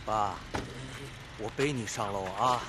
爸，我背你上楼啊。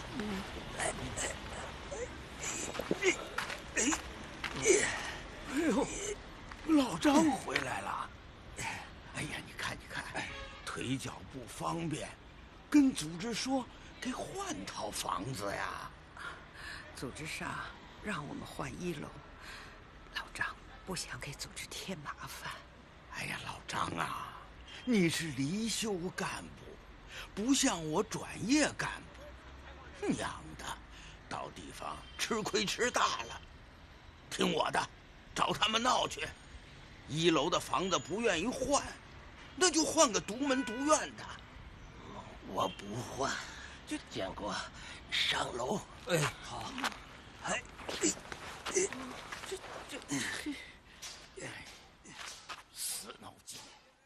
哎呦，老张回来了。哎呀，你看，腿脚不方便，跟组织说给换套房子呀。 组织上让我们换1楼，老张不想给组织添麻烦。 哎呀，老张啊，你是离休干部，不像我转业干部，娘的，到地方吃亏吃大了。听我的，找他们闹去。1楼的房子不愿意换，那就换个独门独院的。 我不换，建国，上楼。 哎，好。哎， 死脑筋。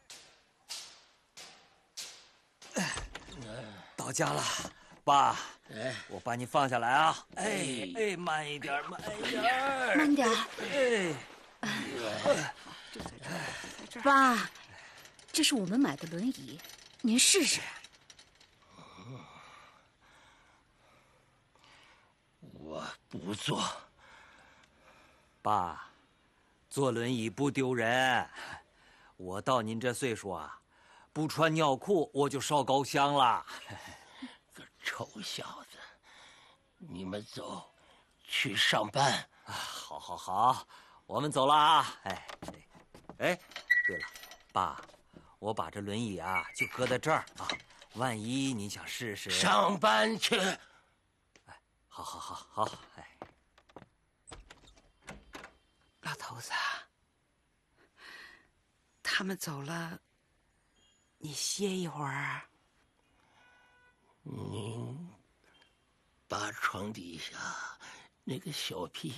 到家了，爸。 哎， 我把你放下来啊！哎，慢一点，慢一点， 慢点。爸，这是我们买的轮椅，您试试。 我不坐。 爸，坐轮椅不丢人。我到您这岁数啊，不穿尿裤我就烧高香了。 个臭小子，你们走，去上班。 好，我们走了啊！哎，对了，爸，我把这轮椅啊就搁在这儿啊，万一您想试试。 上班去。 哎，好，哎。 老头子，他们走了，你歇一会儿。 您把床底下那个小屁